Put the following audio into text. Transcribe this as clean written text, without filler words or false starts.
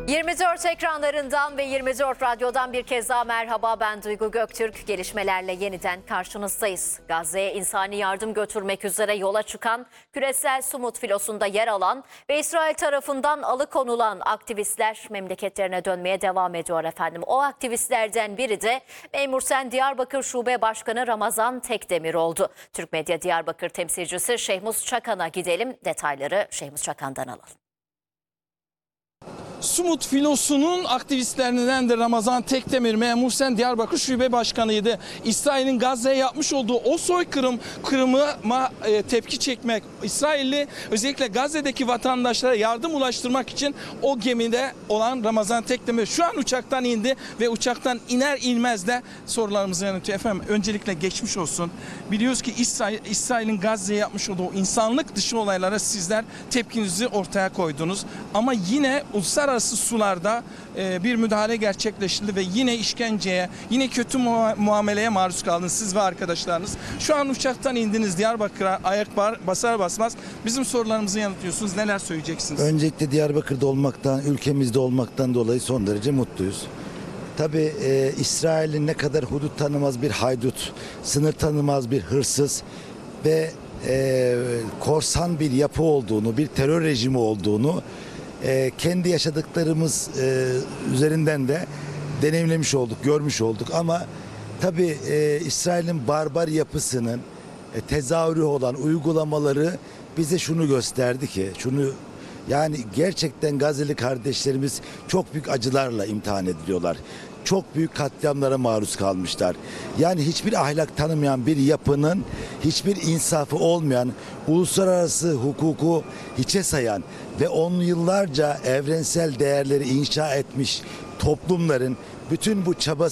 24 ekranlarından ve 24 radyodan bir kez daha merhaba, ben Duygu Göktürk. Gelişmelerle yeniden karşınızdayız. Gazze'ye insani yardım götürmek üzere yola çıkan küresel Sumut filosunda yer alan ve İsrail tarafından alıkonulan aktivistler memleketlerine dönmeye devam ediyor efendim. O aktivistlerden biri de Memursen Diyarbakır Şube Başkanı Ramazan Tekdemir oldu. Türk Medya Diyarbakır temsilcisi Şehmus Çakan'a gidelim. Detayları Şehmus Çakan'dan alalım. Sumut filosunun aktivistlerinden de Ramazan Tekdemir, Memursen Diyarbakır Şube Başkanı'ydı. İsrail'in Gazze'ye yapmış olduğu o soykırıma tepki çekmek, İsrailli özellikle Gazze'deki vatandaşlara yardım ulaştırmak için o gemide olan Ramazan Tekdemir şu an uçaktan indi ve uçaktan iner inmez de sorularımızı yanıtıyor. Efendim, öncelikle geçmiş olsun. Biliyoruz ki İsrail'in Gazze'ye yapmış olduğu insanlık dışı olaylara sizler tepkinizi ortaya koydunuz. Ama yine uluslararası sularda bir müdahale gerçekleştirildi ve yine işkenceye, yine kötü muameleye maruz kaldınız siz ve arkadaşlarınız. Şu an uçaktan indiniz Diyarbakır'a, ayak basar basmaz bizim sorularımızı yanıtlıyorsunuz. Neler söyleyeceksiniz? Öncelikle Diyarbakır'da olmaktan, ülkemizde olmaktan dolayı son derece mutluyuz. Tabii İsrail'in ne kadar hudut tanımaz bir haydut, sınır tanımaz bir hırsız ve korsan bir yapı olduğunu, bir terör rejimi olduğunu kendi yaşadıklarımız üzerinden de deneyimlemiş olduk, görmüş olduk. Ama tabii İsrail'in barbar yapısının tezahürü olan uygulamaları bize şunu gösterdi ki, yani gerçekten Gazze'li kardeşlerimiz çok büyük acılarla imtihan ediliyorlar. Çok büyük katliamlara maruz kalmışlar. Yani hiçbir ahlak tanımayan bir yapının, hiçbir insafı olmayan, uluslararası hukuku hiçe sayan ve on yıllarca evrensel değerleri inşa etmiş toplumların bütün bu çabası